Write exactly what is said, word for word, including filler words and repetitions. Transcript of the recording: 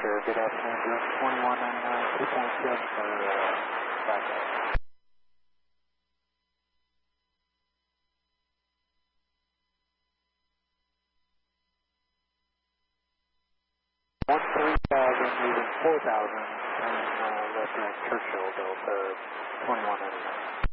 Sure, good afternoon, June twenty-one ninety-nine, two point seven for uh, backup. one three thousand, moving four thousand, and uh, left at Churchill, Delta twenty-one ninety-nine.